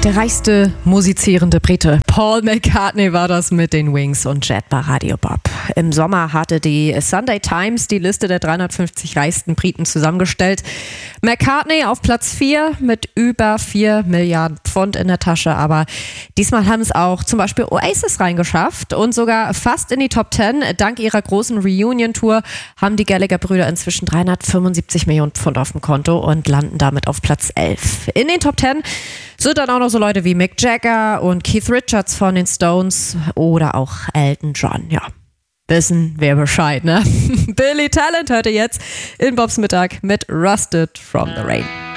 Der reichste musizierende Brite Paul McCartney war das mit den Wings und Jet bei Radio Bob. Im Sommer hatte die Sunday Times die Liste der 350 reichsten Briten zusammengestellt. McCartney auf Platz 4 mit über 4 Milliarden Pfund in der Tasche. Aber diesmal haben es auch zum Beispiel Oasis reingeschafft und sogar fast in die Top 10. Dank ihrer großen Reunion-Tour haben die Gallagher-Brüder inzwischen 375 Millionen Pfund auf dem Konto und landen damit auf Platz 11. In den Top 10 sind dann auch noch so Leute wie Mick Jagger und Keith Richards von den Stones oder auch Elton John. Ja, wissen wir Bescheid, ne? Billy Talent hörte jetzt in Bobs Mittag mit Rusted from the Rain.